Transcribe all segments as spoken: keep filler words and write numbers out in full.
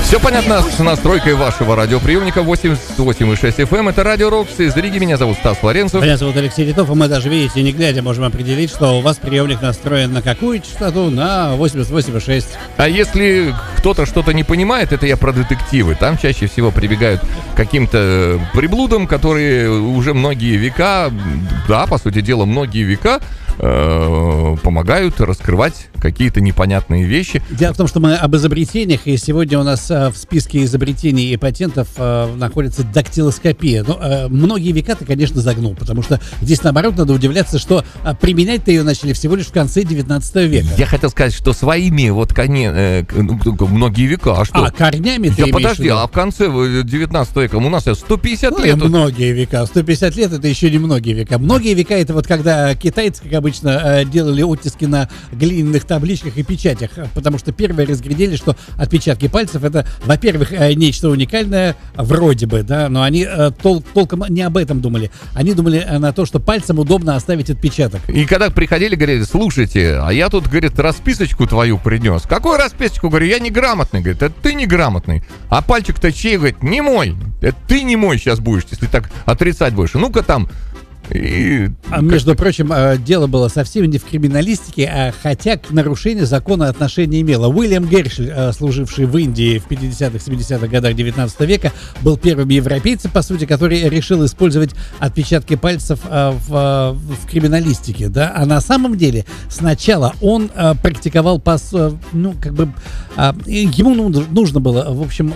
Все понятно с настройкой вашего радиоприемника восемьдесят восемь и шесть эф эм. Это Радио Рокс из Риги. Меня зовут Стас Флоренцев. Меня зовут Алексей Титов. И мы даже, видите, не глядя, можем определить, что у вас приемник настроен на какую частоту? На восемьдесят восемь и шесть. А если кто-то что-то не понимает, это я про детективы. Там чаще всего прибегают к каким-то приблудам, которые уже многие века, да, по сути дела, многие века э, помогают раскрывать какие-то непонятные вещи. Дело в том, что мы об изобретениях, и сегодня у нас в списке изобретений и патентов э, находится дактилоскопия. Но э, многие века ты, конечно, загнул, потому что здесь, наоборот, надо удивляться, что э, применять-то ее начали всего лишь в конце девятнадцатого века. Я хотел сказать, что своими вот коне, э, многие века, а что? А, корнями ты Я подожди, а в конце девятнадцатого века у нас сто пятьдесят ну, лет. Многие века. сто пятьдесят лет — это еще не многие века. Многие века — это вот когда китайцы, как обычно, делали оттиски на глиняных табличках и печатях, потому что первые разглядели, что отпечатки пальцев — это, во-первых, нечто уникальное, вроде бы, да, но они тол- толком не об этом думали. Они думали на то, что пальцем удобно оставить отпечаток. И когда приходили, говорили: слушайте, а я тут, говорит, расписочку твою принес. Какую расписочку? Говорю, я неграмотный. Говорит, это ты неграмотный. А пальчик-то чей? Говорит, не мой. Это ты не мой сейчас будешь, если так отрицать будешь. Ну-ка там. И... А, между прочим, дело было совсем не в криминалистике, а хотя к нарушению закона отношение имело. Уильям Гершель, служивший в Индии в пятидесятых-семидесятых годах девятнадцатого века, был первым европейцем, по сути, который решил использовать отпечатки пальцев в, в криминалистике. Да? А на самом деле сначала он практиковал, пос, ну, как бы, ему нужно было, в общем,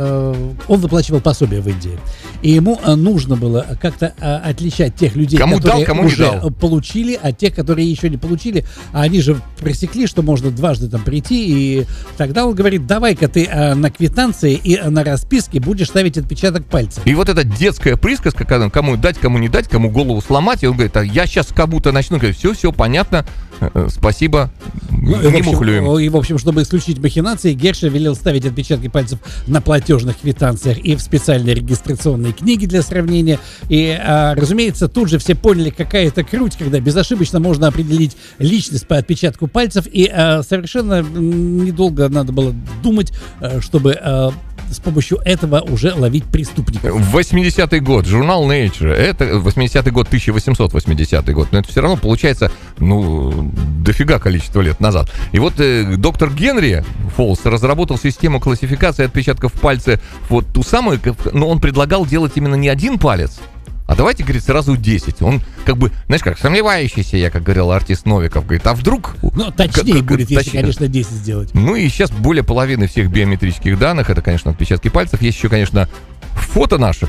он выплачивал пособие в Индии. И ему нужно было как-то отличать тех людей, кому которые дал, кому уже не дал. получили, а тех, которые еще не получили, а они же пресекли, что можно дважды там прийти, и тогда он говорит: давай-ка ты а, на квитанции и а, на расписке будешь ставить отпечаток пальца. И вот эта детская присказка, когда кому дать, кому не дать, кому голову сломать, и он говорит: а я сейчас кому-то начну, говорит, все, все понятно, спасибо, ну, не и, мухлюем. И, в общем, чтобы исключить махинации, Гершель велел ставить отпечатки пальцев на платежных квитанциях и в специальные регистрационные книги для сравнения. И, а, разумеется, тут же все поняли, какая это круть, когда безошибочно можно определить личность по отпечатку пальцев, и а, совершенно недолго надо было думать, а, чтобы а, с помощью этого уже ловить преступников. восьмидесятый год, журнал Nature, это восьмидесятый год, тысяча восемьсот восьмидесятый год, но это все равно получается, ну, дофига количество лет назад. И вот э, доктор Генри Фолс разработал систему классификации отпечатков пальца, вот ту самую, но он предлагал делать именно не один палец, а давайте, говорит, сразу десять. Он как бы, знаешь, как сомневающийся, я, как говорил артист Новиков, говорит, а вдруг... Ну, точнее как, будет, если, точнее. конечно, десять сделать. Ну и сейчас более половины всех биометрических данных, это, конечно, отпечатки пальцев. Есть еще, конечно, фото наших,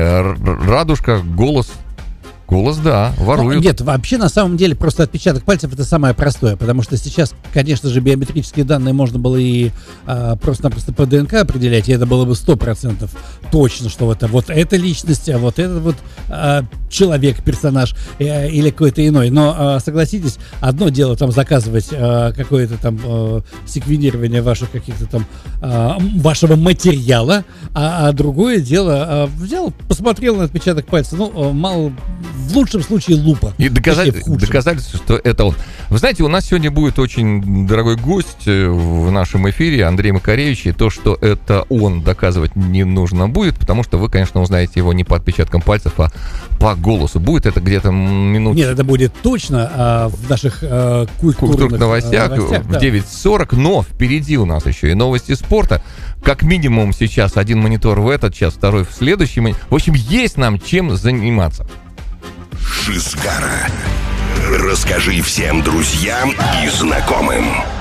радужка, голос... Голос, да, воруют. Ну, нет, вообще, на самом деле, просто отпечаток пальцев — это самое простое, потому что сейчас, конечно же, биометрические данные можно было и а, просто-напросто по ДНК определять, и это было бы сто процентов точно, что это вот эта личность, а вот этот вот а, человек, персонаж а, или какой-то иной. Но, а, согласитесь, одно дело там заказывать а, какое-то там а, секвенирование ваших каких-то там а, вашего материала, а, а другое дело а, взял, посмотрел на отпечаток пальца, ну, а, мало... В лучшем случае лупа. И доказать, доказательство, что это он. Вы знаете, у нас сегодня будет очень дорогой гость в нашем эфире, Андрей Макаревич, и то, что это он, доказывать не нужно будет, потому что вы, конечно, узнаете его не по отпечаткам пальцев, а по голосу. Будет это где-то минут... Нет, это будет точно а, в наших а, культурных, культурных новостях, новостях в да. девять сорок, но впереди у нас еще и новости спорта. Как минимум сейчас один монитор в этот час, второй в следующий. В общем, есть нам чем заниматься. Шизгара. Расскажи всем друзьям и знакомым.